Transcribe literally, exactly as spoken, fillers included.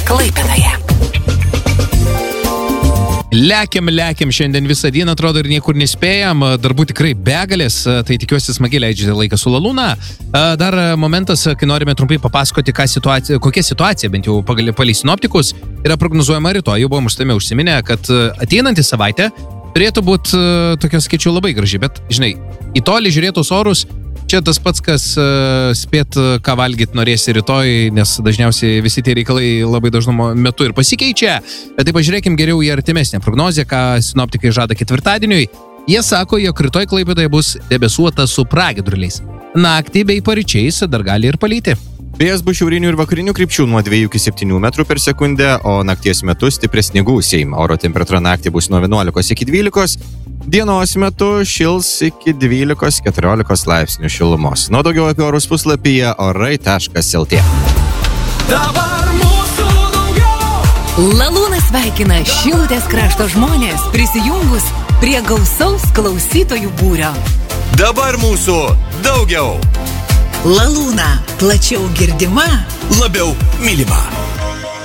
Klaipėdoje. Lekiam, lekiam, šiandien visą dieną atrodo ir niekur nespėjam, darbų tikrai begalės, tai tikiuosi smagiai leidžiate laiką su Lalūna. Dar momentas, kai norime trumpai papasakoti, situacija, kokia situacija, bent jau pagal palei sinoptikus, yra prognozuojama rytoj. Jau buvom užtame užsiminę, kad ateinantį savaitę turėtų būti tokia, skaičiau, labai graži, bet, žinai, į tolį žiūrėtus orus, čia tas pats, kas uh, spėt, ką valgyti norėsi rytoj, nes dažniausiai visi tie reikalai labai dažnu metu ir pasikeičia. Bet tai pažiūrėkim geriau į artimesnę prognozę, ką sinoptikai žada ketvirtadieniui. Jie sako, jog rytoj Klaipėdoje bus debesuota su pragiedruliais. Naktį bei paryčiais dar gali ir palyti. Vėjas bus šiaurinių ir vakarinių krypčių nuo dviejų iki septynių metrų per sekundę, o nakties metu stipresni gūsiai. Oro temperatūra naktį bus nuo vienuolikos iki dvylikos. Dienos metu šils iki dvylikos keturiolikos laipsnių šilumos. Nuo daugiau apie orus puslapyje orai taškas lt. Dabar mūsų daugiau. Lalūnas sveikina Šilutės krašto žmonės prisijungus prie gausaus klausytojų būrio. Dabar mūsų daugiau. Lalūna, plačiau girdima, labiau mylima.